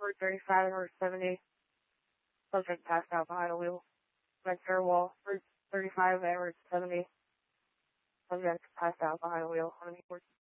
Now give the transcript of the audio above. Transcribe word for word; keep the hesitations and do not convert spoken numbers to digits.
Route thirty-five or seventy. Subject passed out behind a wheel. Ventura Wall, Route thirty-five at Route seventy. Subject passed out behind a wheel on the